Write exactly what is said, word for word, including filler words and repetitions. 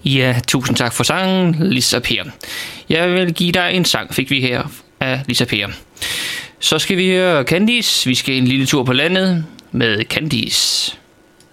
Ja, tusind tak for sangen, Lisa Per. Jeg vil give dig en sang, fik vi her af Lisa Per. Så skal vi høre Candice. Vi skal en lille tur på landet med Candice.